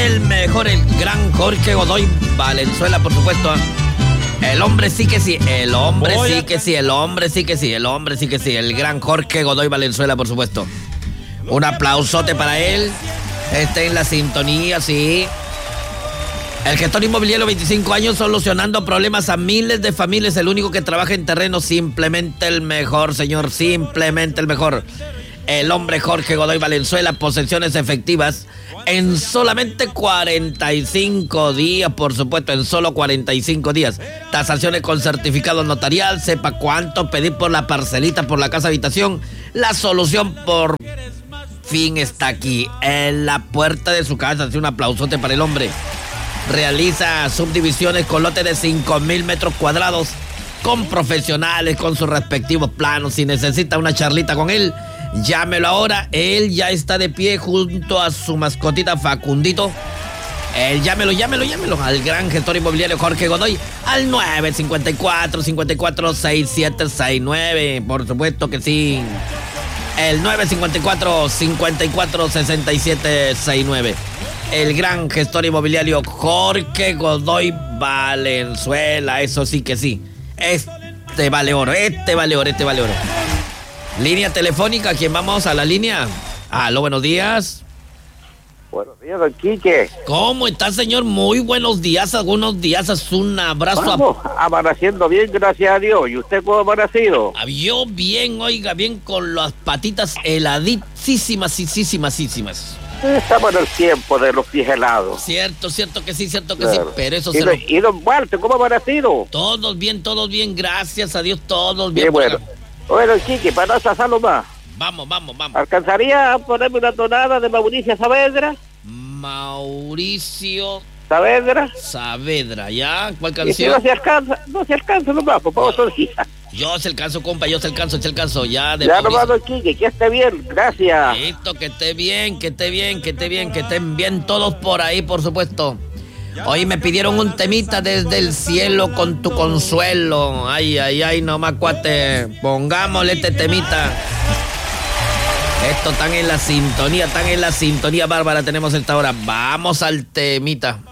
el mejor, el gran Jorge Godoy Valenzuela, por supuesto. El hombre sí que sí, el hombre sí que sí, el hombre sí que sí, el hombre sí que sí, el gran Jorge Godoy Valenzuela, por supuesto. Un aplausote para él. Está en la sintonía, sí. El gestor inmobiliario, 25 años, solucionando problemas a miles de familias. El único que trabaja en terreno, simplemente el mejor, señor, simplemente el mejor. El hombre Jorge Godoy Valenzuela, posesiones efectivas en solamente 45 días, por supuesto, en solo 45 días. Tasaciones con certificado notarial, sepa cuánto pedir por la parcelita, por la casa habitación. La solución por fin está aquí, en la puerta de su casa. Así un aplausote para el hombre. Realiza subdivisiones con lotes de 5,000 metros cuadrados, con profesionales, con sus respectivos planos. Si necesita una charlita con él, llámelo ahora. Él ya está de pie junto a su mascotita Facundito. Llámelo al gran gestor inmobiliario Jorge Godoy al 954-54-6769. Por supuesto que sí. El 954-54-6769. El gran gestor inmobiliario Jorge Godoy Valenzuela. Eso sí que sí. Este vale oro. Línea telefónica, ¿a quién vamos? A la línea. Aló, buenos días. Buenos días, don Quique. ¿Cómo está, señor? Muy buenos días, algunos días. Un abrazo. Vamos, amaneciendo bien, gracias a Dios. ¿Y usted cómo ha amanecido? Yo bien, oiga, bien, con las patitas heladísimas. Estamos en el tiempo de los pies helados. Cierto que sí, claro. sí, pero eso ¿Y don Walter, cómo ha amanecido? Todos bien, gracias a Dios, todos bien. Qué bueno. Bueno, Quique, para no atrasarlo más. Vamos. ¿Alcanzaría a ponerme una tonada de Mauricio Saavedra? Mauricio Saavedra, ¿ya? ¿Cuál canción? Y si no se alcanza nomás, por favor, solía. Yo se alcanzo, compa, ya de Ya Mauricio. nomás, don Quique, que esté bien, gracias. Listo, que esté bien, que estén bien todos por ahí, por supuesto. Hoy me pidieron un temita desde el cielo con tu consuelo. Ay, nomás, cuate. Pongámosle este temita. Esto tan en la sintonía, Bárbara, tenemos esta hora. Vamos al temita.